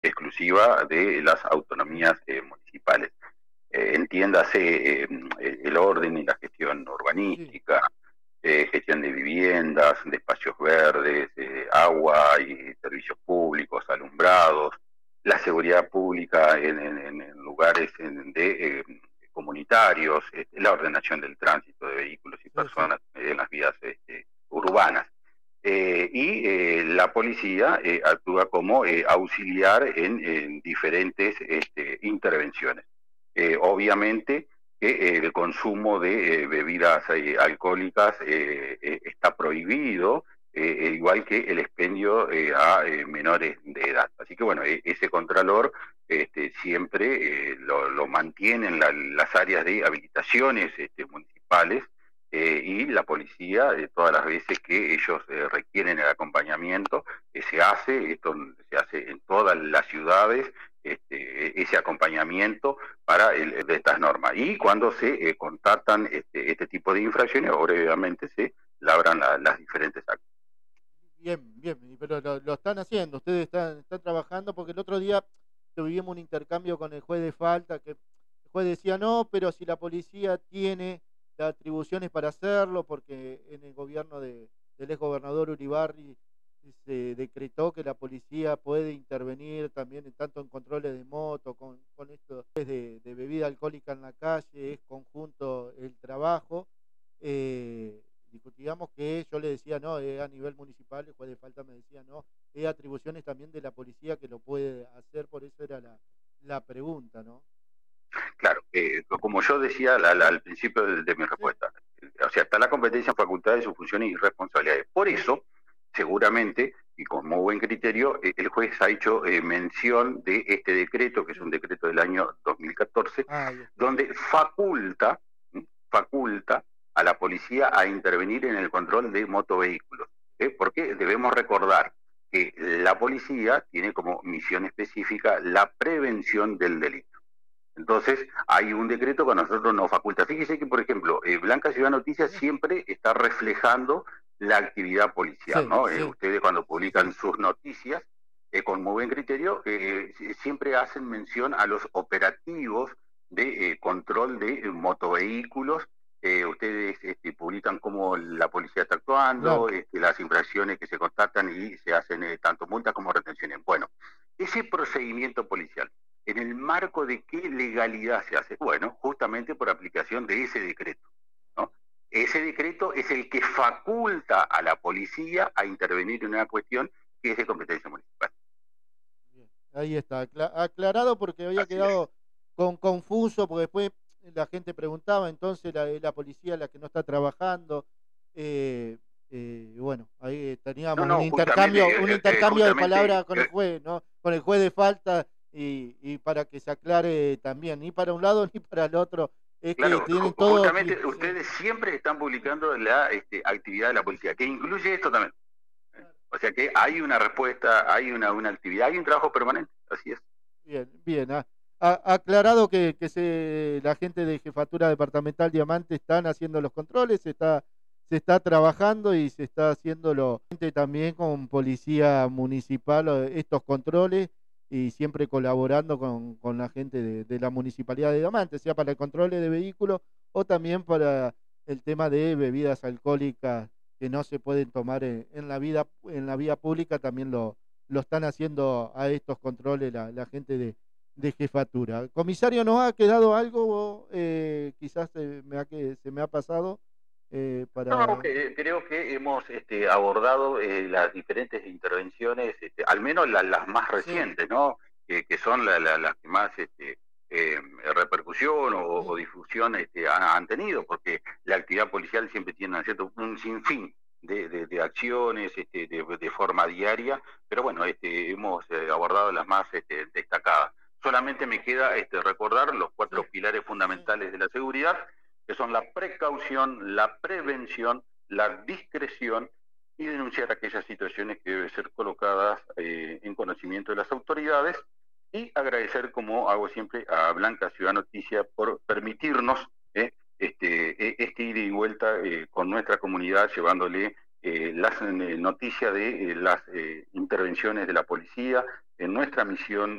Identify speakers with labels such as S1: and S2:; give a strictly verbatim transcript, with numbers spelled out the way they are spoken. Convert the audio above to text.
S1: exclusiva de las autonomías eh, municipales. Eh, entiéndase eh, el orden y la gestión
S2: Sí,
S1: urbanística, eh, gestión de viviendas, de espacios verdes, eh, agua y servicios públicos, alumbrados, la seguridad pública en, en, en lugares en, de, eh, comunitarios, eh, la ordenación del tránsito de vehículos y
S2: sí, sí.
S1: personas en las vías este, urbanas. Eh, y eh, la policía eh, actúa como eh, auxiliar en, en diferentes este, intervenciones. Eh, obviamente que eh, el consumo de eh, bebidas eh, alcohólicas eh, eh, está prohibido, eh, igual que el expendio eh, a eh, menores de edad. Así que bueno, eh, ese contralor este, siempre eh, lo, lo mantiene en la, las áreas de habilitaciones este, municipales, eh, y la policía, eh, todas las veces que ellos eh, requieren el acompañamiento, eh, se hace, esto se hace en todas las ciudades, este, ese acompañamiento para el, de estas normas. Y cuando se eh, contactan este, este tipo de infracciones, obviamente se labran la, las diferentes actas.
S2: Bien, bien, y pero lo, lo están haciendo, ustedes están, están trabajando, porque el otro día tuvimos un intercambio con el juez de falta, que el juez decía no, pero si la policía tiene las atribuciones para hacerlo, porque en el gobierno de, del exgobernador Uribarri se decretó que la policía puede intervenir también en tanto en controles de moto, con, con esto de, de bebida alcohólica en la calle, es conjunto el trabajo. Eh, Discutíamos que yo le decía no, es a nivel municipal, el juez de falta me decía no, es atribuciones también de la policía que lo puede hacer, por eso era la, la pregunta, ¿no?
S1: Claro, eh, como yo decía la, la, al principio de, de mi
S2: Sí,
S1: respuesta, o sea, está la competencia, facultades, sus funciones y responsabilidades. Por eso, seguramente, y con muy buen criterio, eh, el juez ha hecho eh, mención de este decreto, que es
S2: sí.
S1: un decreto del año dos mil catorce,
S2: Ah, ahí está.
S1: donde faculta, faculta a la policía a intervenir en el control de motovehículos. ¿eh? Porque debemos recordar que la policía tiene como misión específica la prevención del delito. Entonces, hay un decreto que a nosotros nos faculta. Fíjese que, por ejemplo, eh, Blanca Ciudad Noticias
S2: Sí,
S1: siempre está reflejando la actividad policial,
S2: sí,
S1: ¿no? Eh,
S2: sí,
S1: ustedes cuando
S2: sí,
S1: publican
S2: sí.
S1: sus noticias, eh, con muy buen criterio, eh, siempre hacen mención a los operativos de eh, control de eh, motovehículos. Eh, ustedes este, publican cómo la policía está
S2: Claro.
S1: actuando, este, las infracciones que se constatan y se hacen eh, tanto multas como retenciones. Bueno, ese procedimiento policial, ¿en el marco de qué legalidad se hace? Bueno, justamente por aplicación de ese decreto, ¿no? Ese decreto es el que faculta a la policía a intervenir en una cuestión que es de competencia municipal.
S2: Bien, ahí está, acla- aclarado porque había
S1: Así es.
S2: quedado con, confuso, porque después la gente preguntaba, entonces la, la policía la que no está trabajando, eh, eh, bueno, ahí
S1: No,
S2: teníamos un
S1: no, justamente,
S2: intercambio, un
S1: eh, eh,
S2: intercambio de
S1: justamente,
S2: palabras con el
S1: eh,
S2: juez, ¿no? Con el juez de falta y, y para que se aclare también, ni para un lado ni para el otro, es que
S1: claro,
S2: tienen todo,
S1: justamente
S2: ti- sí,
S1: ustedes siempre están publicando la este, actividad de la
S2: sí,
S1: policía,
S2: sí.
S1: que incluye esto también. ¿eh? O sea que hay una respuesta, hay una, una actividad, hay un trabajo permanente, así es.
S2: Bien, bien. ah, a- aclarado que, que se, la gente de Jefatura Departamental Diamante están haciendo los controles, se está, se está trabajando y se está haciéndolo también con Policía Municipal eh, estos controles y siempre colaborando con, con la gente de, de la Municipalidad de Diamante, sea para el control de vehículos o también para el tema de bebidas alcohólicas que no se pueden tomar en, en la vida, en la vía pública, también lo lo están haciendo a estos controles la, la gente de, de jefatura. Comisario, ¿nos ha quedado algo? Eh, quizás se me ha, que, se me ha pasado eh,
S1: No,
S2: para...
S1: que, creo que hemos este, abordado eh, las diferentes intervenciones, este, al menos la, las más
S2: Sí,
S1: recientes, ¿no? Que, que son la, la, las que más este, eh, repercusión o, o
S2: mm,
S1: difusión este, han, han, tenido, porque la actividad policial siempre tiene ¿cierto? Un sinfín de, de, de acciones este, de, de, forma diaria, pero bueno, este, hemos eh, abordado las más este, destacadas. Solamente me queda este, recordar los cuatro
S2: sí,
S1: pilares
S2: sí,
S1: fundamentales de la seguridad, que son la precaución, la prevención, la discreción y denunciar aquellas situaciones que deben ser colocadas eh, en conocimiento de las autoridades, y agradecer, como hago siempre, a Blanca Ciudad Noticia por permitirnos eh, este, este ida y vuelta eh, con nuestra comunidad, llevándole eh, las eh, noticias de eh, las eh, intervenciones de la policía en nuestra misión